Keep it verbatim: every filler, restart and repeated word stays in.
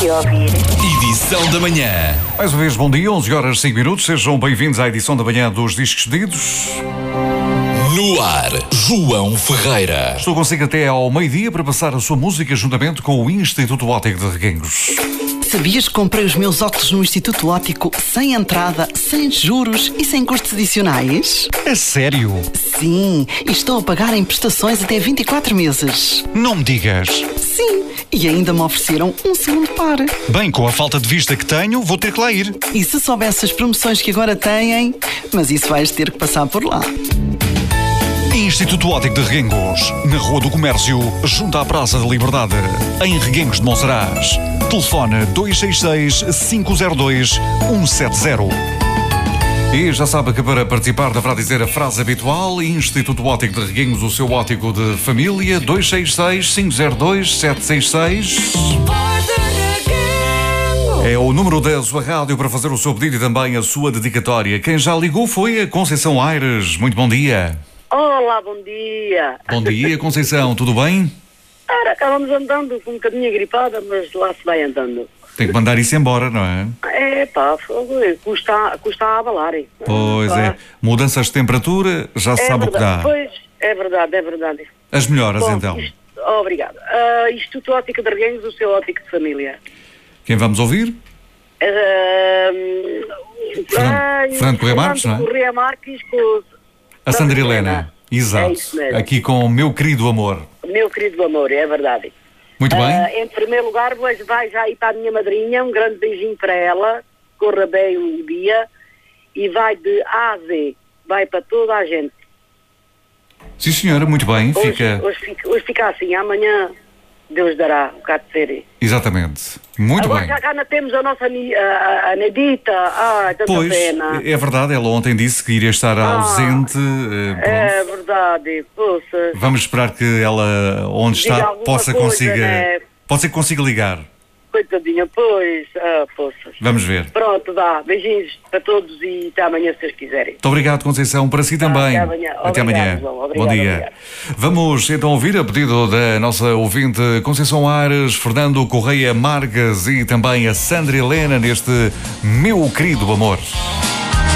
de ouvir. Edição da manhã. Mais uma vez, bom dia, onze horas e cinco minutos. Sejam bem-vindos à edição da manhã dos Discos Pedidos. No ar, João Ferreira. Estou consigo até ao meio-dia para passar a sua música juntamente com o Instituto Óptico de Reguengos. Sabias que comprei os meus óculos no Instituto Óptico sem entrada, sem juros e sem custos adicionais? É sério? Sim, e estou a pagar em prestações até vinte e quatro meses. Não me digas. Sim, e ainda me ofereceram um segundo par. Bem, com a falta de vista que tenho, vou ter que lá ir. E se soubesse as promoções que agora têm, mas isso vais ter que passar por lá. Instituto Óptico de Reguengos, na Rua do Comércio, junto à Praça da Liberdade, em Reguengos de Monsaraz. Telefone dois seis seis, cinco zero dois, um sete zero. E já sabe que para participar deverá dizer a frase habitual: Instituto Óptico de Reguengos, o seu óptico de família, dois seis seis, cinco zero dois, sete seis seis. É o número da sua rádio para fazer o seu pedido e também a sua dedicatória. Quem já ligou foi a Conceição Aires. Muito bom dia. Olá, bom dia. Bom dia, Conceição. Tudo bem? Ora, acabamos andando com um bocadinho agripada, mas lá se vai andando. Tem que mandar isso embora, não é? É pá, custa, custa a abalar. Pois pá. é. Mudanças de temperatura, já se É sabe o que verdade. dá. Pois, é verdade, é verdade. As melhoras, Bom, então. Isto, obrigada. Uh, Instituto Óptico de Reguengos, o seu óptico de família. Quem vamos ouvir? Uh, Fernando- ai, Fernando Correia Marques, não é? Correia Marques com A Sandra Helena. Exato. É isso mesmo. Aqui com o meu querido amor. Meu querido amor, é verdade. Muito bem. Ah, em primeiro lugar, vai vai já aí para a minha madrinha, um grande beijinho para ela, corra bem o dia, e vai de A a Z, vai para toda a gente. Sim, senhora, muito bem. Hoje Fica. hoje fica, hoje fica assim, amanhã Deus dará um bocado de ser. Exatamente. Muito Agora bem. já cá não temos a nossa Ni- a, a Nedita, ah, tanta Pois, pena. é verdade, ela ontem disse que iria estar ausente. eh, pronto. É verdade, poça. Vamos esperar que ela, onde Diga está, alguma possa coisa, consiga. né? Pode ser que consiga ligar. Coitadinha, pois, ah, poças. Vamos ver. Pronto, dá, beijinhos para todos e até amanhã se vocês quiserem. Muito obrigado, Conceição, para si também. até amanhã. Até Obrigado, amanhã. João. Bom Obrigado, dia. obrigado. Vamos então ouvir, a pedido da nossa ouvinte Conceição Aires, Fernando Correia Marques e também a Sandra Helena neste Meu Querido Amor.